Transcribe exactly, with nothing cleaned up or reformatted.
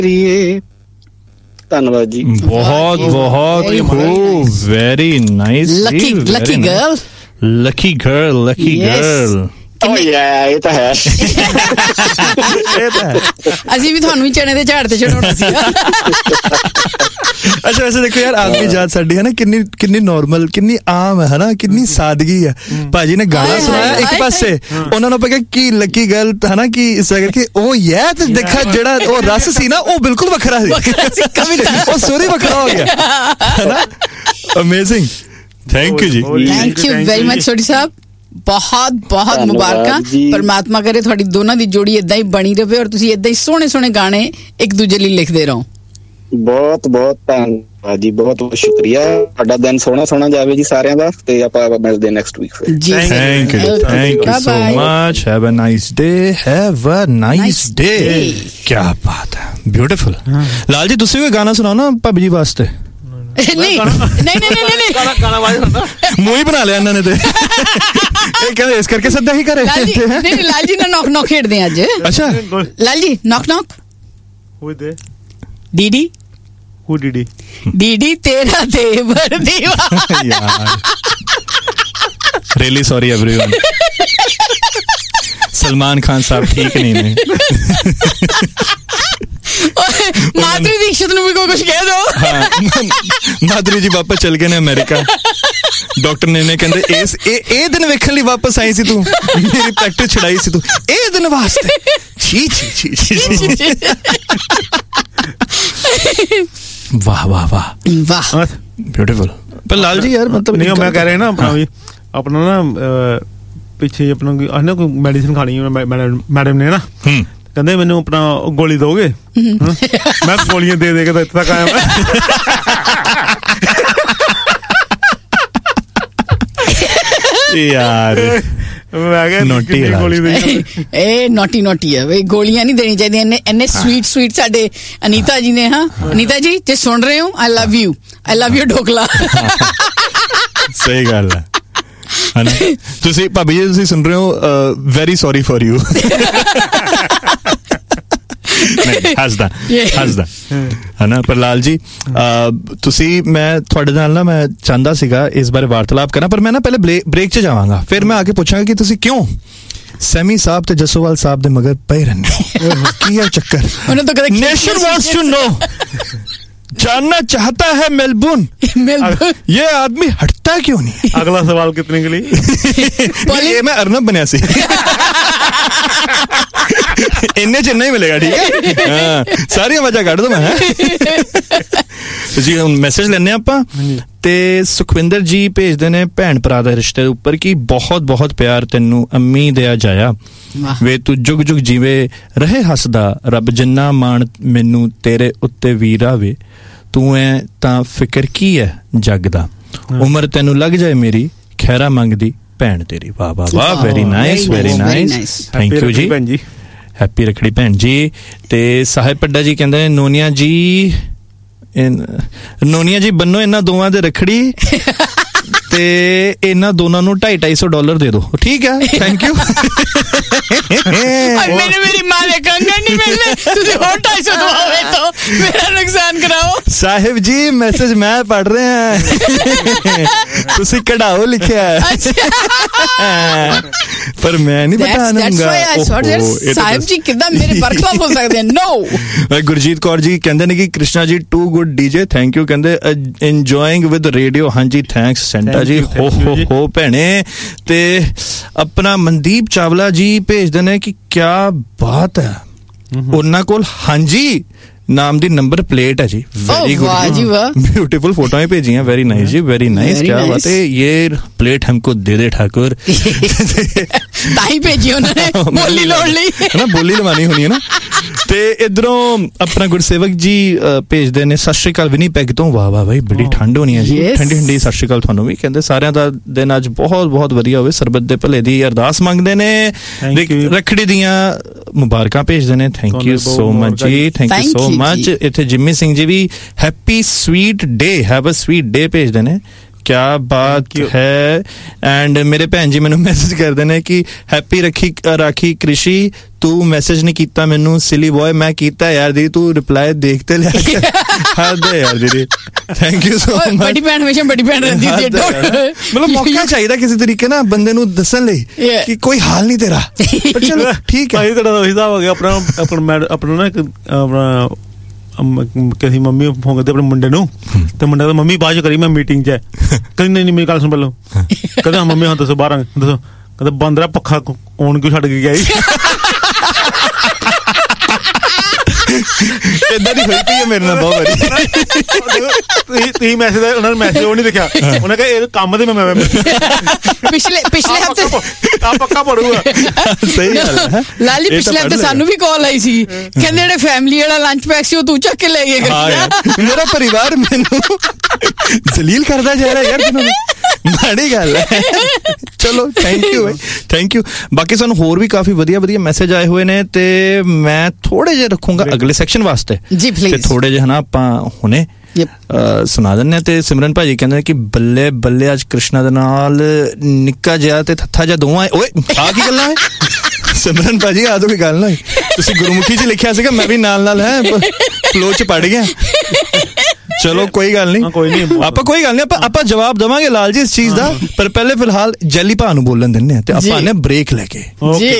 ਕਰੀਏ। ਧੰਨਵਾਦ ਜੀ। ਬਹੁਤ ਬਹੁਤ ਖੂਬ, very nice. Lucky Lucky girl, Lucky girl, Lucky girl. ਓ ਯਾ, ਇਹ ਤਾਂ ਹੈ। ਅਸੀਂ ਵੀ ਤੁਹਾਨੂੰ ਹੀ ਚਣੇ ਦੇ ਝਾੜ ਤੇ ਚੜਾਉਣਾ ਸੀ। ਅੱਛਾ, ਵੈਸੇ ਦੇਖੋ ਯਾਰ, ਆਦਮੀ ਜਾਤ ਸਾਡੀ ਹੈ ਨਾ, ਕਿੰਨੀ ਕਿੰਨੀ ਨੋਰਮਲ, ਕਿੰਨੀ ਆਮ ਹੈ ਨਾ, ਕਿੰਨੀ ਸਾਦਗੀ ਹੈ। ਭਾਜੀ ਨੇ ਗਾਣਾ ਸੁਣਾਇਆ ਇੱਕ ਪਾਸੇ, ਉਹਨਾਂ ਨੂੰ ਆਪਾਂ ਕਿਹਾ ਕੀ ਲੱਕੀ ਗਰਲ ਹੈ ਨਾ, ਕਿ ਇਸ ਤਰ੍ਹਾਂ ਕਰਕੇ ਉਹ ਯਾ, ਤੇ ਦੇਖਾ ਜਿਹੜਾ ਉਹ ਰਸ ਸੀ ਨਾ, ਉਹ ਬਿਲਕੁਲ ਵੱਖਰਾ ਸੀ, ਉਹ ਸੁਰ ਹੀ ਵੱਖਰਾ ਹੋ ਗਿਆ, ਹੈ ਨਾ। ਅਮੇਜ਼ਿੰਗ, ਥੈਂਕ ਯੂ ਜੀ, thank you very much Sodhi ਸਾਹਿਬ। ਬਹੁਤ ਬਹੁਤ ਮੁਬਾਰਕਾਂ। ਪਰਮਾਤਮਾ ਕਰੇ ਤੁਹਾਡੀ ਦੋਨਾਂ ਦੀ ਜੋੜੀ ਏਦਾਂ ਹੀ ਬਣੀ ਰਹੇ ਔਰ ਤੁਸੀਂ ਏਦਾਂ ਹੀ ਸੋਹਣੇ ਸੋਹਣੇ ਗਾਣੇ ਇੱਕ ਦੂਜੇ ਲਈ ਲਿਖਦੇ ਰਹੋ। ਬਹੁਤ ਬਹੁਤ ਧੰਨਵਾਦ ਜੀ, ਬਹੁਤ ਬਹੁਤ ਸ਼ੁਕਰੀਆ। ਤੁਹਾਡਾ ਦਿਨ ਸੋਹਣਾ ਸੋਹਣਾ ਜਾਵੇ ਜੀ ਸਾਰਿਆਂ ਦਾ, ਤੇ ਆਪਾਂ ਮਿਲਦੇ ਨੈਕਸਟ ਵੀਕ ਫਿਰ ਜੀ। Thank you, thank you so much. Have a nice day, have a nice day. ਕੀ ਬਾਤ ਹੈ, ਬਿਊਟੀਫੁਲ। ਲਾਲ ਜੀ, ਤੁਸੀਂ ਵੀ ਗਾਣਾ ਸੁਣਾਓ ਨਾ ਭਾਬੀ ਜੀ ਵਾਸਤੇ। ਨਹੀਂ ਨਹੀਂ ਨਹੀਂ ਨਹੀਂ, ਗਾਣਾ ਵਾਜ ਹੁੰਦਾ, ਮੂੰਹ ਹੀ ਬਣਾ ਲਿਆ ਇਹਨਾਂ ਨੇ ਤੇ। ਇਹ ਕਹਿੰਦੇ ਇਸ ਕਰਕੇ ਸੱਦਾ ਹੀ ਕਰੇ। ਲਾਲ ਜੀ ਨਹੀਂ, ਲਾਲ ਜੀ ਨਾਲ ਨੌਕ ਨੌਕ ਖੇਡਦੇ ਅੱਜ। ਅੱਛਾ ਲਾਲ ਜੀ, ਨੌਕ ਨੌਕ। ਹੂ ਦੇ ਡੀਡੀ, ਹੂ ਡੀਡੀ, ਡੀਡੀ ਤੇਰਾ ਦੇਵਰ ਦੀਵਾ। ਯਾਰ really sorry everyone, Salman Khan साहब ठीक नहीं ने। माधुरी दीक्षित ਨੂੰ ਵੀ ਕੋਈ ਕੁਝ ਕਹਿ ਦੋ। ਹਾਂ, ਮਾਧੁਰੀ ਜੀ ਵਾਪਸ ਚਲ ਗਏ ਨੇ ਅਮਰੀਕਾ। ਡਾਕਟਰ ਨੇ ਨੇ ਕਹਿੰਦੇ ਇਸ ਇਹ ਇਹ ਦਿਨ ਵੇਖਣ ਲਈ ਵਾਪਸ ਆਈ ਸੀ ਤੂੰ, ਮੇਰੀ ਪ੍ਰੈਕਟਿਸ ਛੜਾਈ ਸੀ ਤੂੰ ਇਹ ਦਿਨ ਵਾਸਤੇ। ਛੀ ਛੀ ਛੀ ਛੀ। ਵਾਹ ਵਾਹ ਵਾਹ ਵਾਹ, ਬਿਊਟੀਫੁਲ। ਪਰ ਲਾਲ ਜੀ ਯਾਰ, ਮਤਲਬ ਨਹੀਂ, ਮੈਂ ਕਹਿ ਰਿਹਾ ਨਾ ਆਪਣਾ ਵੀ ਆਪਣਾ ਨਾ ਪਿੱਛੇ ਆਪਣਾ ਨਾ ਕੋਈ ਮੈਡੀਸਿਨ ਖਾਣੀ ਮੈਡਮ ਨੇ ਨਾ, ਕਹਿੰਦੇ ਮੈਨੂੰ ਆਪਣਾ ਗੋਲੀ ਦੋਗੇ। ਮੈਂ ਗੋਲੀਆਂ ਦੇ ਦੇ ਕੇ ਤਾਂ ਇੱਥੇ ਤੱਕ ਆਇਆ ਮੈਂ। ਯਾਰ ਮੈਂ ਕਿਹਾ ਨੋਟੀ ਗੋਲੀ ਦੇ। ਇਹ ਨੋਟੀ ਨੋਟੀ ਹੈ ਬਈ, ਗੋਲੀਆਂ ਨਹੀਂ ਦੇਣੀ ਚਾਹੀਦੀਆਂ। ਇੰਨੇ ਇੰਨੇ ਸਵੀਟ ਸਵੀਟ ਸਾਡੇ ਅਨੀਤਾ ਜੀ ਨੇ। ਹਾਂ ਅਨੀਤਾ ਜੀ, ਜੇ ਸੁਣ ਰਹੇ ਹੋ, ਆਈ love you, I love you dhokla. ਸਹੀ ਗੱਲ ਹੈ। ਤੁਸੀਂ ਭਾਬੀ ਜੀ, ਤੁਸੀਂ ਸੁਣ ਰਹੇ ਹੋ, ਵੈਰੀ ਸੌਰੀ ਫॉर ਯੂ। ਹੱਸਦਾ ਹੱਸਦਾ ਹੈ ਨਾ। ਪਰ ਲਾਲ ਜੀ, ਤੁਸੀਂ, ਮੈਂ ਤੁਹਾਡੇ ਨਾਲ ਨਾ, ਮੈਂ ਚਾਹੁੰਦਾ ਸੀਗਾ ਇਸ ਬਾਰੇ ਵਾਰਤਾਲਾਪ ਕਰਨਾ, ਪਰ ਮੈਂ ਨਾ ਪਹਿਲੇ ਬ੍ਰੇਕ 'ਚ ਜਾਵਾਂਗਾ, ਫਿਰ ਮੈਂ ਆ ਕੇ ਪੁੱਛਾਂਗਾ ਕਿ ਤੁਸੀਂ ਕਿਉਂ ਸੈਮੀ ਸਾਹਿਬ ਤੇ ਜੱਸੋਵਾਲ ਸਾਹਿਬ ਦੇ ਮਗਰ ਪਏ ਰਹਿੰਦੇ ਹੋ, ਕੀ ਹੈ ਚੱਕਰ? नेशन वांट्स टू नो, जानना चाहता है मेलबर्न, ये आदमी हटता क्यों नहीं? अगला सवाल कितने के लिए? ये मैं अर्नब बनया सी। इन्ने च इन्ना ही मिलेगा, ठीक है। हाँ, सारी वजह कट दो मैं। जी ਹੁਣ ਮੈਸੇਜ ਲੈਣੇ ਆਪਾਂ ਤੇ ਸੁਖਵਿੰਦਰ ਜੀ ਭੇਜਦੇ ਨੇ ਭੈਣ ਭਰਾ ਦੇ ਰਿਸ਼ਤੇ ਦੇ ਉੱਪਰ ਕਿ ਬਹੁਤ ਬਹੁਤ ਪਿਆਰ ਤੈਨੂੰ ਅੰਮੀ ਦਿਆ ਜਾਇਆ ਵੇ, ਤੂੰ ਜੁਗ ਜੁਗ ਜੀਵੇ ਰਹੇ ਹੱਸਦਾ, ਰੱਬ ਜਿੰਨਾ ਮਾਣ ਮੈਨੂੰ ਤੇਰੇ ਉੱਤੇ ਵੀਰਾ ਵੇ, ਤੂੰ ਐ ਤਾਂ ਫਿਕਰ ਕੀ ਹੈ ਜੱਗ ਦਾ, ਉਮਰ ਤੈਨੂੰ ਲੱਗ ਜਾਏ ਮੇਰੀ, ਖੈਰਾ ਮੰਗਦੀ ਭੈਣ ਤੇਰੀ। ਵਾਹ ਵਾਹ ਵਾਹ, very nice, very nice, thank you ਜੀ, ਹੈਪੀ ਰੱਖੜੀ ਭੈਣ ਜੀ। ਤੇ ਸਾਹਿਬ ਪੱਡਾ ਜੀ ਕਹਿੰਦੇ ਨੇ ਨੋਨੀਆ ਜੀ, ਨੋਨੀਆ ਜੀ ਬੰਨੋ ਇਹਨਾਂ ਦੋਵਾਂ ਦੇ ਰੱਖੜੀ ਤੇ ਇਹਨਾਂ ਦੋਨਾਂ ਨੂੰ ਢਾਈ ਢਾਈ ਸੌ ਡਾਲਰ ਦੇ ਦੋ, ਠੀਕ ਹੈ, ਥੈਂਕ ਯੂ। मेरे मेरी माँ ने कंगन नहीं मिलने, तुझे और ढाई सौ दवाओ तो मेरा नुकसान कराओ। साहिब जी मैसेज मैं पढ़ रहे हैं, तुसी कढ़ाओ लिखा है पर मैं नहीं बताऊंगा। साहिब जी कितना मेरे बरखलाफ हो सकते हैं? नो। गुरजीत कौर जी कहते ने कि Krishna ji to good DJ, thank you, कहते एंजॉयिंग विद रेडियो। हाँ जी, थैंक्स सेंटा जी, हो हो हो भैने। ते अपना मनदीप चावला जी भेजते ने कि क्या बात है, उन्होंने कोल हाँ जी नाम दी नंबर प्लेट है जी, वेरी गुड, ब्यूटीफुल फोटोएं भेजी हैं, वेरी नाइस जी, वेरी नाइस, क्या बात है। ये प्लेट हमको दे दे ठाकुर। ताही भेजी उन्होंने, बोली लोड़ ली है ना, बोली लवानी होनी है ना। ते इधरों अपना गुरसेवक जी भेजते ने सत श्री अकाल विनीपैग तो, वाह वाह भाई, बड़ी ठंड होनी है जी, ठंडी ठंडी सत श्री अकाल थानू भी। कहते सारिਆਂ ਦਾ दिन अज बहुत बहुत वधिया होवे, सरबत दे भले दी अरदास मंगदे ने, रखड़ी दियां मुबारकां भेजदे ने। Thank you so much ji, thank you so much. इत्थे जिम्मी सिंह जी भी happy sweet day, have a sweet day भेजदे ने। क्या बात है। एंड मेरे भैन जी मैनू मैसेज करते ने कि हैप्पी रखी राखी कृषि तू मैसेज नहीं कीता मैनू सिली बॉय मैं कीता यार दीदी तू रिप्लाई देखते लिया हद है यार दीदी थैंक यू सो मच। बड़ी भैन हमेशा बड़ी भैन रहती है मतलब मौका चाहिए किसी तरीके ना बंदे नू दसन ले कि कोई हाल नहीं तेरा पर चलो ठीक है तेरा हिसाब हो गया अपना अपना अपना ना अपना ਕਿਸੇ ਮੰਮੀ ਫੋਨ ਕਰਦੇ ਆਪਣੇ ਮੁੰਡੇ ਨੂੰ ਤੇ ਮੁੰਡਾ ਤਾਂ ਮੰਮੀ ਬਾਅਦ ਚ ਕਰੀ ਮੈਂ ਮੀਟਿੰਗ 'ਚ ਹੈ ਕਹਿੰਦੀ ਨਹੀਂ ਨਹੀਂ ਮੇਰੀ ਗੱਲ ਸੁਣ ਪਹਿਲਾਂ ਕਹਿੰਦਾ ਮੰਮੀ ਹਾਂ ਦੱਸੋ ਬਾਹਰ ਆ ਦੱਸੋ ਕਹਿੰਦਾ ਬੰਦਰਾ ਪੱਖਾ ਔਨ ਕਿਉਂ ਛੱਡ ਕੇ ਗਿਆ ਜੀ ਇਦਾਂ ਦੀ ਹੋਈ ਪਈ ਹੈ ਮੇਰੇ ਨਾਲ ਬਹੁਤ ਵਾਰੀ ਤੁਸੀਂ ਤੁਸੀਂ ਮੈਸੇਜ ਉਹਨਾਂ ਨੇ ਮੈਸੇਜ ਉਹ ਨਹੀਂ ਲਿਖਿਆ ਉਹਨੇ ਕਿਹਾ ਇਹ ਕੰਮ ਦੇ ਮੈਂ ਪਿਛਲੇ ਪਿਛਲੇ ਹਫਤੇ ਆ ਪੱਕਾ ਪੜੂਗਾ ਸਹੀ ਗੱਲ ਹੈ ਲਾਲੀ ਪਿਛਲੇ ਹਫਤੇ ਸਾਨੂੰ ਵੀ ਕਾਲ ਆਈ ਸੀ ਕਹਿੰਦੇ ਜਿਹੜੇ ਫੈਮਿਲੀ ਵਾਲਾ ਲੰਚ ਪੈਕ ਸੀ ਉਹ ਤੂੰ ਚੱਕ ਕੇ ਲੈ ਗਿਆ ਹਾਂ ਯਾਰ ਮੇਰਾ ਪਰਿਵਾਰ ਮੈਨੂੰ ਜ਼ਲੀਲ ਕਰਦਾ ਜਾ ਰਿਹਾ ਯਾਰ ਤੈਨੂੰ ਮਾੜੀ ਗੱਲ ਹੈ ਚਲੋ thank you by thank you ਬਾਕੀ ਸਾਨੂੰ ਹੋਰ ਵੀ ਕਾਫੀ ਵਧੀਆ ਵਧੀਆ ਮੈਸੇਜ ਆਏ ਹੋਏ ਨੇ ਤੇ ਮੈਂ ਥੋੜੇ ਜਿਹੇ ਰੱਖੂੰਗਾ ਅਗਲੇ ਸੈਕਸ਼ਨ ਵਾਸਤੇ ਜੀ ਪਲੀਜ਼ ਤੇ ਥੋੜੇ ਜਿਹੇ ਹਨਾ ਆਪਾਂ ਹੁਣੇ ਸੁਣਾ ਦਿੰਦੇ ਤੇ ਸਿਮਰਨ ਭਾਜੀ ਕਹਿੰਦੇ ਕਿ ਬੱਲੇ ਬੱਲੇ ਅੱਜ ਕ੍ਰਿਸ਼ਨਾ ਦੇ ਨਾਲ ਨਿੱਕਾ ਜਿਹਾ ਤੇ ਥੱਥਾ ਜਿਹਾ ਦੋਵਾਂ ਓਏ ਆ ਕੀ ਗੱਲਾਂ ਹੈ ਸਿਮਰਨ ਭਾਜੀ ਆ ਤਾਂ ਕੋਈ ਗੱਲ ਨਹੀਂ ਤੁਸੀਂ ਗੁਰਮੁਖੀ 'ਚ ਲਿਖਿਆ ਸੀਗਾ ਮੈਂ ਵੀ ਨਾਲ ਨਾਲ ਹੈ ਫਲੋ 'ਚ ਪੜ ਗਿਆ ਚਲੋ ਕੋਈ ਗੱਲ ਨਹੀਂ ਕੋਈ ਨਹੀਂ ਆਪਾਂ ਕੋਈ ਗੱਲ ਨਹੀਂ ਆਪਾਂ ਆਪਾਂ ਜਵਾਬ ਦੇਵਾਂਗੇ ਲਾਲ ਜੀ ਇਸ ਚੀਜ਼ ਦਾ ਪਰ ਪਹਿਲੇ ਫਿਲਹਾਲ ਜੈਲੀ ਭਾ ਨੂੰ ਬੋਲਣ ਦਿੰਦੇ ਆ ਤੇ ਆਪਾਂ ਨੇ ਬ੍ਰੇਕ ਲੈ ਕੇ